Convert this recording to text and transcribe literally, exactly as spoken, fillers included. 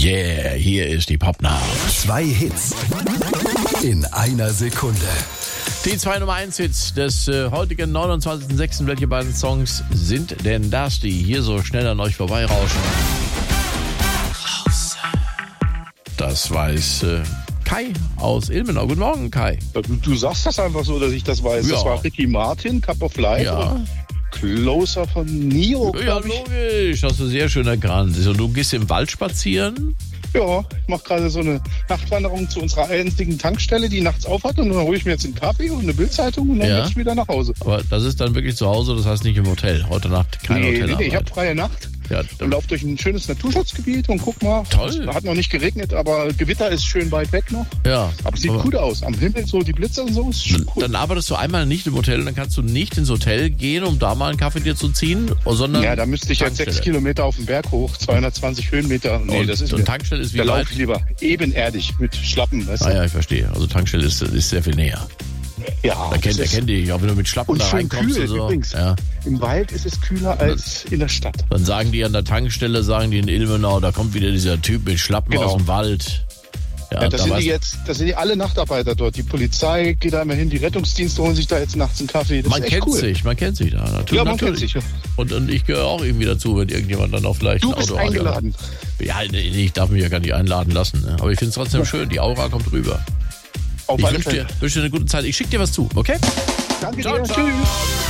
Yeah, hier ist die Popnacht. Zwei Hits in einer Sekunde. Die zwei Nummer eins Hits des äh, heutigen neunundzwanzigsten sechsten Welche beiden Songs sind denn das, die hier so schnell an euch vorbeirauschen? Raus. Das weiß äh, Kai aus Ilmenau. Guten Morgen, Kai. Du, du sagst das einfach so, dass ich das weiß. Ja. Das war Ricky Martin, Cup of Life. Ja. Und Closer von Neo. Ja, glaub ich. logisch. Hast du sehr schön erkannt. Und du gehst im Wald spazieren? Ja, ich mache gerade so eine Nachtwanderung zu unserer einzigen Tankstelle, die nachts auf hat. Und dann hole ich mir jetzt einen Kaffee und eine Bildzeitung und dann Ja. gehe ich wieder nach Hause. Aber das ist dann wirklich zu Hause, das heißt nicht im Hotel. Heute Nacht kein nee, Hotel. nee, nee, ich habe freie Nacht. Ja, Und laufe durch ein schönes Naturschutzgebiet und guck mal. Toll. Es hat noch nicht geregnet, aber Gewitter ist schön weit weg noch. ja. Aber es sieht gut aus. Am Himmel so die Blitze und so. Ist schon cool. Dann arbeitest du einmal nicht im Hotel und dann kannst du nicht ins Hotel gehen, um da mal einen Kaffee dir zu ziehen, sondern Ja, da müsste ich jetzt Tankstelle. sechs Kilometer auf den Berg hoch, zweihundertzweißig Höhenmeter. Nee, und, das ist und mir, Tankstelle ist wie da laufe weit? ich lieber ebenerdig mit Schlappen. Weißt du? Ah ja, ich verstehe. Also Tankstelle ist, ist sehr viel näher. Ja, Da kennt, da das ist- kennt ihr, auch wenn du mit Schlappen und da schön reinkommst kühl und so. übrigens. Ja. Im Wald ist es kühler als in der Stadt. Dann sagen die an der Tankstelle, sagen die in Ilmenau, da kommt wieder dieser Typ mit Schlappen Genau. aus dem Wald. Ja, Ja, das da sind weißt- die jetzt, das sind die alle Nachtarbeiter dort. Die Polizei geht da immer hin, die Rettungsdienste holen sich da jetzt nachts einen Kaffee. Das man ist echt kennt cool. sich, man kennt sich da. Natürlich, Ja, man natürlich. kennt sich. Ja. Und, und ich gehöre auch irgendwie dazu, wenn irgendjemand dann auch vielleicht Du ein bist Auto eingeladen. Ja, nee, nee, ich darf mich ja gar nicht einladen lassen. Ne? Aber ich finde es trotzdem schön, die Aura kommt rüber. Auf Ich alle wünsche dir, Fälle. wünsch dir eine gute Zeit. Ich schicke dir was zu, okay? Danke Ciao, dir. ciao. Tschüss.